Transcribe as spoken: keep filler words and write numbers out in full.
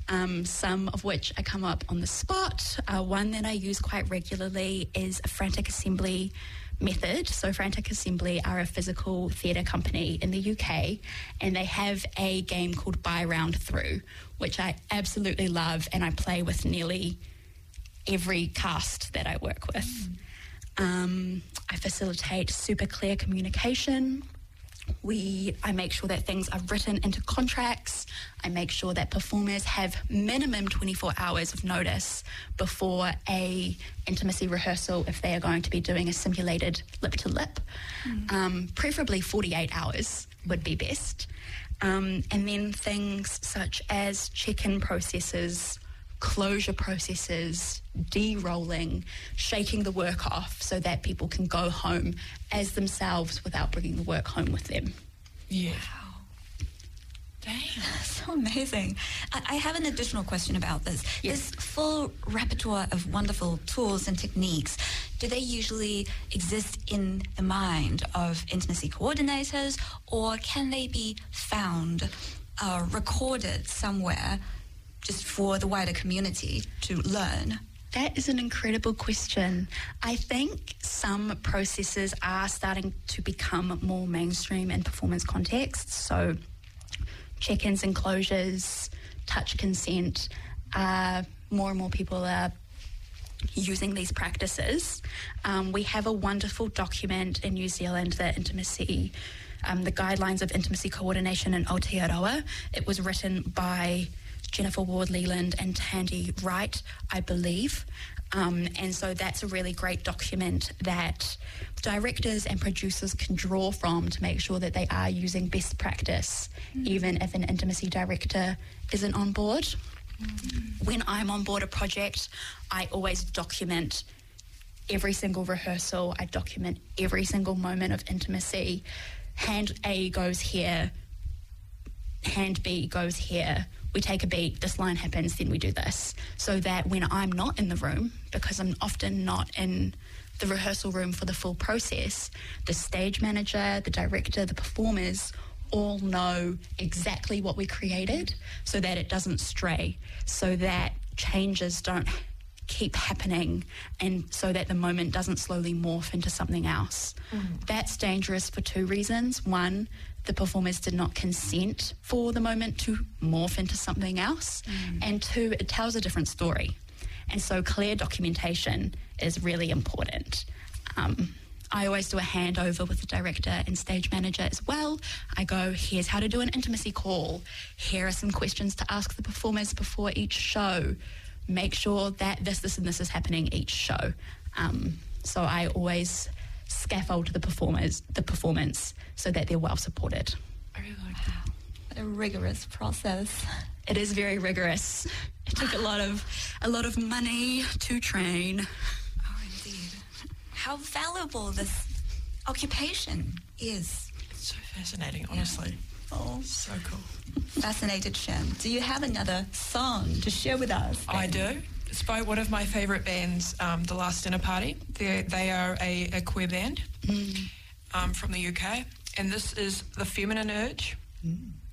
um, some of which I come up on the spot. Uh, one that I use quite regularly is a frantic assembly method. So Frantic Assembly are a physical theatre company in the U K, and they have a game called Buy Round Through, which I absolutely love, and I play with nearly every cast that I work with. Mm. Um, I facilitate super clear communication. We, I make sure that things are written into contracts. I make sure that performers have minimum twenty-four hours of notice before a intimacy rehearsal if they are going to be doing a simulated lip-to-lip. Mm. Um, preferably forty-eight hours would be best. Um, and then things such as check-in processes, closure processes, de-rolling, shaking the work off so that people can go home as themselves without bringing the work home with them. Yeah. Wow. Dang. So amazing. I, I have an additional question about this. Yes. This full repertoire of wonderful tools and techniques, do they usually exist in the mind of intimacy coordinators, or can they be found, uh, recorded somewhere just for the wider community to learn? That is an incredible question. I think some processes are starting to become more mainstream in performance contexts. So check-ins and closures, touch consent, uh, more and more people are using these practices. Um, we have a wonderful document in New Zealand, the intimacy, um, the guidelines of intimacy coordination in Aotearoa. It was written by Jennifer Ward-Leland and Tandy Wright, I believe. Um, and so that's a really great document that directors and producers can draw from to make sure that they are using best practice, mm. even if an intimacy director isn't on board. Mm. When I'm on board a project, I always document every single rehearsal. I document every single moment of intimacy. Hand A goes here, hand B goes here. We take a beat, this line happens, then we do this. So that when I'm not in the room, because I'm often not in the rehearsal room for the full process, the stage manager, the director, the performers all know exactly what we created so that it doesn't stray, so that changes don't keep happening, and so that the moment doesn't slowly morph into something else. Mm. That's dangerous for two reasons. One, the performers did not consent for the moment to morph into something else. Mm. And two, it tells a different story. And so clear documentation is really important. Um, I always do a handover with the director and stage manager as well. I go, here's how to do an intimacy call. Here are some questions to ask the performers before each show. Make sure that this, this, and this is happening each show. Um, so I always scaffold the performers, the performance, so that they're well supported. I really like that. What a rigorous process. It is very rigorous. It took a lot of a lot of money to train. Oh, indeed. How valuable this occupation is. It's so fascinating, honestly. Yeah. Oh, so cool. Fascinated, Shem. Do you have another song to share with us? I do. It's by one of my favourite bands, um, The Last Dinner Party. They're, they are a, a queer band mm. um, from the U K, and this is The Feminine Urge. Mm.